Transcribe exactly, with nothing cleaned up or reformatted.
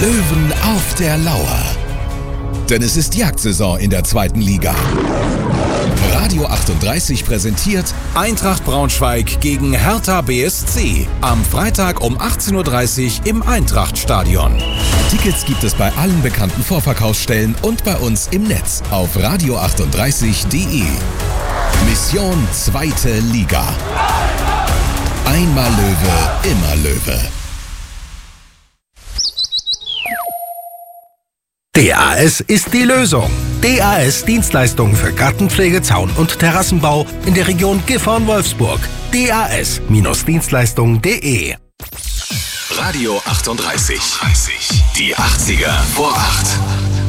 Löwen auf der Lauer. Denn es ist Jagdsaison in der zweiten Liga. Radio achtunddreißig präsentiert Eintracht Braunschweig gegen Hertha B S C. Am Freitag um achtzehn Uhr dreißig im Eintrachtstadion. Tickets gibt es bei allen bekannten Vorverkaufsstellen und bei uns im Netz auf radio achtunddreißig punkt de. Mission zweite Liga. Einmal Löwe, immer Löwe. D A S ist die Lösung. D A S Dienstleistungen für Gartenpflege, Zaun- und Terrassenbau in der Region Gifhorn-Wolfsburg. D A S Dienstleistungen punkt de. Radio achtunddreißig. Die achtziger vor acht.